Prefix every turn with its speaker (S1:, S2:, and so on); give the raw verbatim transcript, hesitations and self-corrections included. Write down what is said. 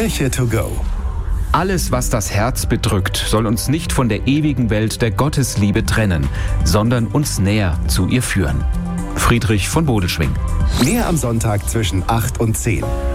S1: Kirche to go.
S2: Alles, was das Herz bedrückt, soll uns nicht von der ewigen Welt der Gottesliebe trennen, sondern uns näher zu ihr führen. Friedrich von Bodelschwingh.
S1: Mehr am Sonntag zwischen acht und zehn.